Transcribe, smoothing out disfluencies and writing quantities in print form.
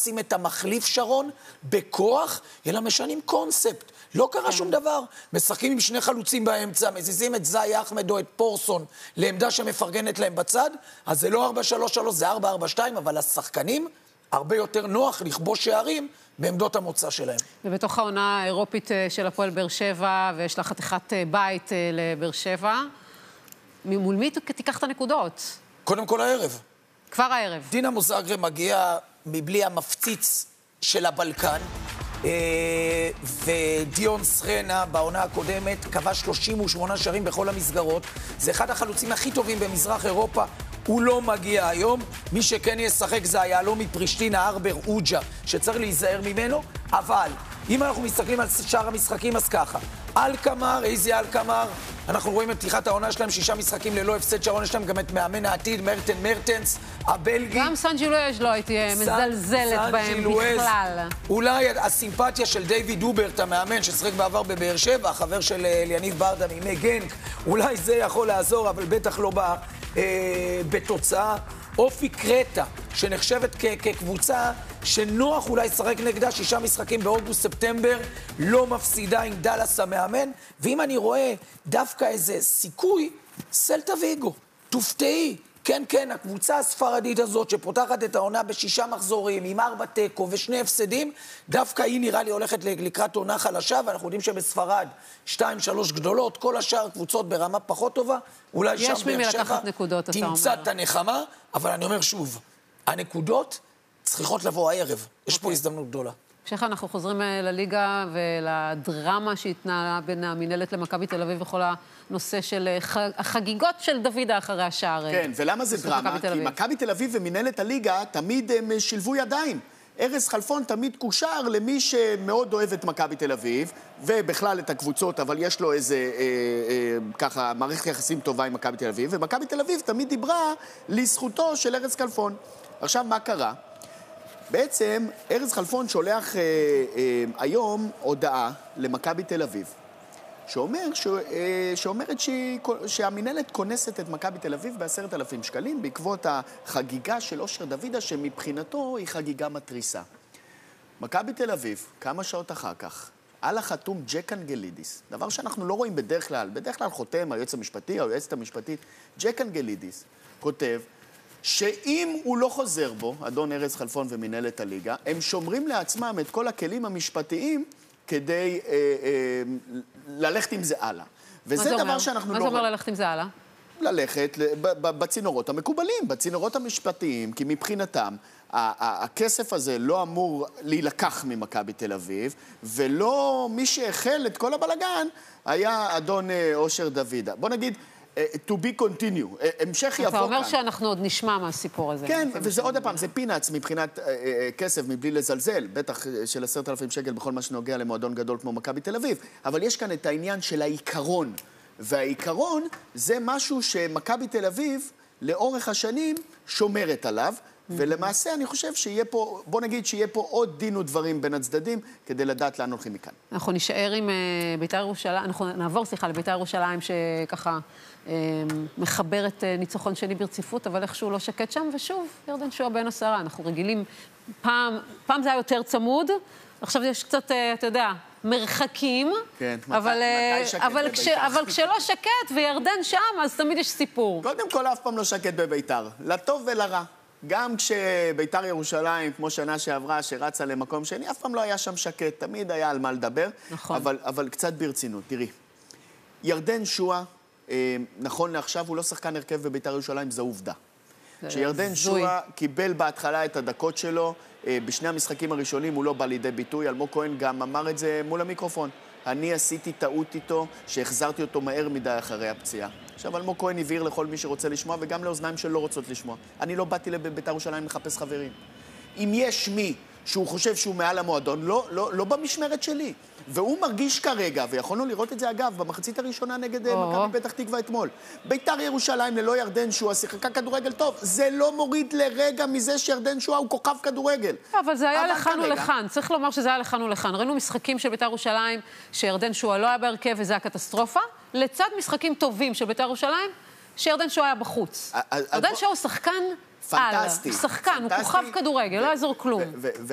לשים את המחליף שרון בכוח, אלא משנים קונספט. לא קרה שום דבר. משחקים עם שני חלוצים באמצע, מזיזים את זאי אחמד או את פורסון לעמדה שמפרגנת להם בצד, אז זה לא 4-3-3, זה 4-4-2, אבל השחקנים הרבה יותר נוח לכבוש שערים בעמדות המוצא שלהם. ובתוך העונה האירופית של הפועל באר שבע, ויש לה חתיכת בית לבאר שבע, מול מי תיקח את הנקודות? קודם כל הערב. כבר הערב. דינמו זאגרב מגיע מבלי המפציץ של הבלקן, ודיון סרנה בעונה הקודמת כבש 38 שערים בכל המסגרות. זה אחד החלוצים הכי טובים במזרח אירופה. הוא לא מגיע היום. מי שכן ישחק זה היעלום מפרישטינה, ארבר אוג'ה, שצריך להיזהר ממנו. אבל אם אנחנו מסתכלים על שאר המשחקים, אז ככה. אלקמר, איזה אלקמר? אנחנו רואים את פתיחת העונה שלהם, 6 משחקים ללא הפסד שערון. יש להם גם את מאמן העתיד, מרטנס, הבלגי. גם סנג'י לואז' לא הייתי מזלזלת בהם בכלל. אולי הסימפתיה של דיוויד דוברט, המאמן ששחק בעבר בבאר שבע, החבר של יניב ברדה מימי גנק, אולי זה יכול לעזור, אבל בטח לא בתוצאה. אופי קרטה, שנחשבת כקבוצה שנוח אולי שחק נגדה 6 משחקים באוגוסט-ספטמבר, לא מפסידה עם דלס המאמן, ואם אני רואה דווקא איזה סיכוי, סלטה ויגו, תופתעי, כן, הקבוצה הספרדית הזאת שפותחת את העונה ב6 מחזורים, עם 4 תיקו ו2 הפסדים, דווקא היא נראה לי הולכת לקראת עונה חלשה, ואנחנו יודעים שבספרד 2-3 גדולות, כל השאר קבוצות ברמה פחות טובה, אולי שם באר שבע תמצא את הנחמה, אבל אני אומר שוב, הנקודות צריכות לבוא הערב, יש פה הזדמנות גדולה. המשך אנחנו חוזרים לליגה ולדרמה שהתנהלה בין המנהלת למכבי תל אביב וכל הנושא של החגיגות של דוידה אחרי השער. כן, ולמה זה דרמה? כי מכבי תל אביב ומנהלת הליגה תמיד הם שילבו ידיים. ארז חלפון תמיד קושר למי שמאוד אוהב את מכבי תל אביב, ובכלל את הקבוצות, אבל יש לו איזה, ככה, מערכת יחסים טובה עם מכבי תל אביב, ומכבי תל אביב תמיד דיברה לזכותו של ארז חלפון. עכשיו, מה קרה? בעצם, ארז חלפון שולח היום הודעה למכבי תל אביב, שאומרת שהמנהלת כונסת את מכבי תל אביב ב10,000 שקלים, בעקבות החגיגה של אושר דוידה, שמבחינתו היא חגיגה מטריסה. מכבי תל אביב, כמה שעות אחר כך, על החתום ג'ק אנגלידיס, דבר שאנחנו לא רואים בדרך כלל חותם היועץ המשפטי או היועצת המשפטית, ג'ק אנגלידיס כותב, שאם הוא לא חוזר בו, אדון ארז חלפון ומנהלת הליגה, הם שומרים לעצמם את כל הכלים המשפטיים כדי ללכת עם זה הלאה. וזה דבר שאנחנו לא... מה זה אומר ללכת עם זה הלאה? ללכת בצינורות המקובלים, בצינורות המשפטיים, כי מבחינתם הכסף הזה לא אמור להילקח ממכבי תל אביב, ולא מי שהחל את כל הבלגן היה אדון אושר דוידה. בוא נגיד, to be continue, המשך יבוא כאן. אתה אומר שאנחנו עוד נשמע מהסיפור הזה. כן, וזה עוד פעם, זה פינאץ מבחינת כסף, מבלי לזלזל, בטח של 10,000 שקל בכל מה שנוגע למועדון גדול כמו מכבי תל אביב, אבל יש כאן את העניין של העיקרון, והעיקרון זה משהו שמכבי תל אביב לאורך השנים שומרת עליו, ולמעשה אני חושב שיהיה פה, בוא נגיד שיהיה פה עוד דין ודברים בין הצדדים, כדי לדעת לאן הולכים מכאן. אנחנו נשאר עם בית"ר ירושלים, אנחנו נעבור לבית"ר ירושלים שככה מחבר את ניצחון שני ברציפות, אבל איכשהו לא שקט שם, ושוב, ירדן שועה בין 10. אנחנו רגילים, פעם זה היה יותר צמוד, עכשיו יש קצת, אתה יודע, מרחקים, כן, אבל כשלא שקט וירדן שם, אז תמיד יש סיפור. קודם כל, אף פעם לא שקט בבית"ר, לטוב ולרע. גם כשבית"ר ירושלים, כמו שנה שעברה, שרצה למקום שני, אף פעם לא היה שם שקט, תמיד היה על מה לדבר, נכון. אבל קצת ברצינות. תראי, ירדן שועה, נכון לעכשיו, הוא לא שחקן הרכב בבית"ר ירושלים, זו עובדה. שירדן שועה קיבל בהתחלה את הדקות שלו, בשני המשחקים הראשונים הוא לא בא לידי ביטוי, אלמוג כהן גם אמר את זה מול המיקרופון. אני עשיתי טעות איתו, שהחזרתי אותו מהר מדי אחרי הפציעה. עכשיו, אלמוג כהן הבהיר לכל מי שרוצה לשמוע, וגם לאוזניים שלא רוצות לשמוע. אני לא באתי לבית"ר ירושלים לחפש חברים. אם יש מי שהוא חושב שהוא מעל המועדון, לא במשמרת שלי. והוא מרגיש כרגע, ויכולנו לראות את זה אגב, במחצית הראשונה נגד מכבי פתח תקווה אתמול. בית"ר ירושלים ללא ירדן שועה שיחקה כדורגל טוב. זה לא מוריד לרגע מזה שירדן שועה הוא כוכב כדורגל. אבל זה היה לכאן ולכאן. צריך לומר שזה היה לכאן ולכאן. ראינו משחקים של בית"ר ירושלים שירדן שועה לא היה בהרכב וזה היה קטסטרופה, לצד משחקים טובים של בית"ר ירושלים שירדן שועה היה בחוץ. ירדן שועה הוא שחקן פנטסטי. הוא שחקן, הוא כוכב כדורגל, לא יעזור כלום.